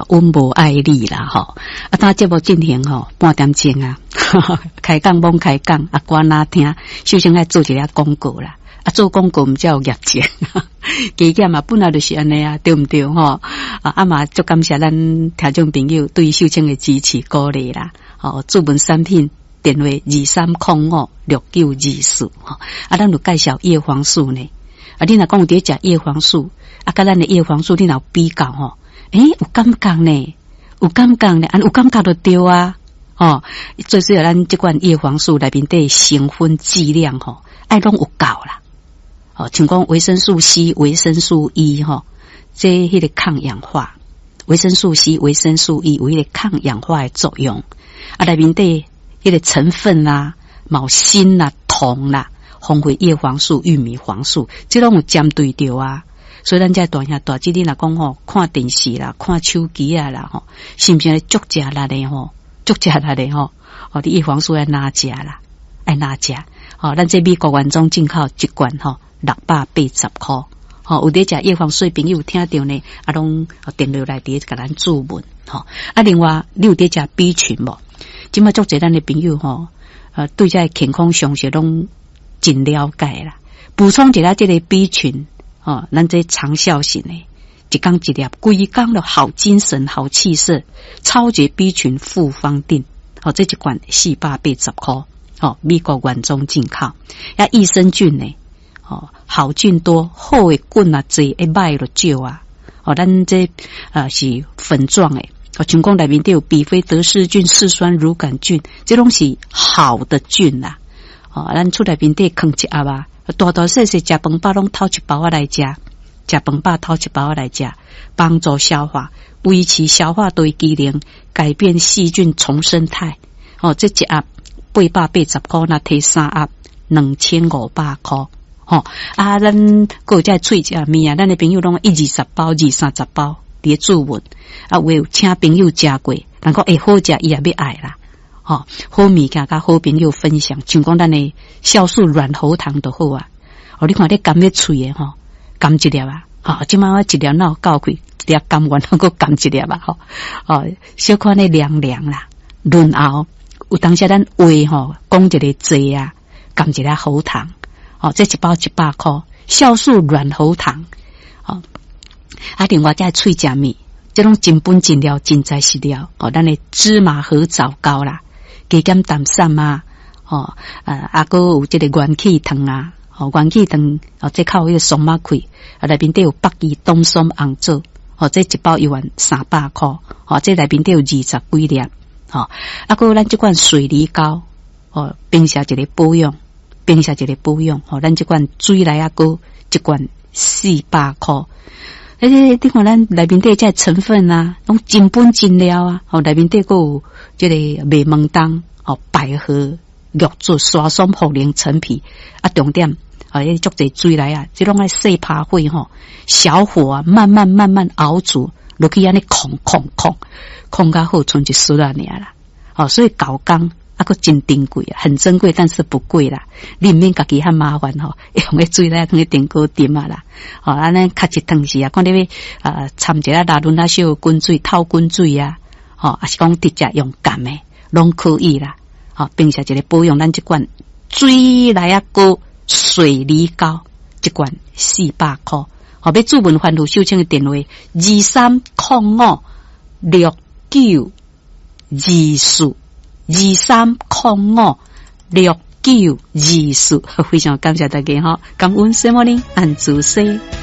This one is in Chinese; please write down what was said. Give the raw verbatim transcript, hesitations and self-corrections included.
呃温无爱你啦吼。啊，当节目进行吼半点钟啊，开讲罔开讲，啊歌哪听，首先爱做一下广告啦。啊，做广告毋才有业绩，基建嘛本来就是安尼啊，对毋对吼？啊，啊嘛，足感谢咱听众朋友对秀清的支持鼓励啦。哦，注文产品电话二三零五六九二四吼。啊，咱有介绍叶黄素呢。啊，你若讲有伫食叶黄素，啊，甲咱的叶黄素你若有比较吼，诶、欸，有感觉呢，有感觉呢，啊，有感觉就对啊。哦，最主要咱即款叶黄素内面的成分剂量吼，爱拢有够啦。哦，像讲维生素 C、维生素 E 吼，这迄个抗氧化，维生素 C、维生素 E 有迄个抗氧化的作用。啊，内面的迄个成分啦、毛锌啦、铜啦、红会叶黄素、玉米黄素，这拢有针对着啊。所以咱在大兄大姐你若讲吼，看电视啦、看手机啊啦吼，是毋是足食力的吼？足食力的吼，哦，你叶黄素要哪食啦？爱哪食？哦，咱这美国原装进口一罐吼。六百八十块，吼、哦，有伫食叶黄素朋友听到呢，啊，拢电话来伫甲咱注文，吼、哦。啊，另外你有伫食 B 群无？即摆足侪咱的朋友吼，呃，对这健康常识拢真了解啦。补充一下这个 B 群，哦，咱这长效型的，一缸一粒，规缸的好精神、好气色，超绝 B 群复方定，哦，这一罐四百八十块，哦，美国原装进口，啊，益生菌呢？哦，好菌多，好的菌啊多，会歹就少啊。哦，咱这啊、呃、是粉状的，哦，像讲内面都有比菲德氏菌、嗜酸乳杆菌，这拢是好的菌啦。哦，咱厝内面底放一盒啊，大大细细食饭饱拢偷一包啊来食，食饭饱偷一包啊来食，帮助消化，维持消化对机能，改变细菌重生态。哦，这一盒八百八十块，那摕三盒两千五百块。吼、哦、啊，咱个有这喙食面啊，咱的朋友拢一二十包、二三十包伫注文啊，有请朋友食过，人讲会好食，伊也要爱啦。吼、哦，好物件甲好朋友分享，像讲咱的酵素软喉糖就好啊。哦，你看你甘咧喙诶吼，甘一粒啊，吼、哦，即摆我一粒哪有够开，一粒甘完还佫甘一粒啊，吼、哦，哦，小可咧凉凉啦，润喉。有当时咱话吼讲一个济啊，甘一粒喉糖。哦，这一包一百块，酵素软喉糖，哦，啊，另外再脆食面，这种真本真料真材实料，哦，咱的芝麻和枣膏啦，加减淡散啊，哦，呃，啊，还有这个元气糖啊，哦，元气糖，哦，这靠迄个松马开，啊，内面都有北极冬松红枣，哦，这一包一万三百块，哦，这内面都有二十几粒，哦，啊，还有咱这款水梨膏，哦，并且一个保养。并且一个保养，吼、哦，咱这罐水来啊，个一罐四百块。诶，你看咱内面底这成分啊，拢真本真料啊，哦，内面底个有这个麦门冬，哦，百合、玉竹、沙松、茯苓、陈皮啊，重点啊，足侪水来啊，这拢爱细拍火吼，小火啊，慢慢慢慢熬煮，落去安尼控控控控甲好，剩一丝啊尔啦，哦，所以搞工。啊，个真珍贵啊，很珍贵，但是不贵啦。你唔免家己很麻烦吼，用个水来用个电锅点啊啦。哦，安尼较一汤时啊，看你啊掺一下拉伦那小滚水、透滚水啊，哦，还是讲直接用干的，拢可以啦。哦，并且一个保养咱这罐水来啊个水梨膏，一罐四百块。哦，要注文欢路秀清的电话二三零五六九二四。二三零五六九二四，非常感谢大家哈，感恩 Good morning 安主 C。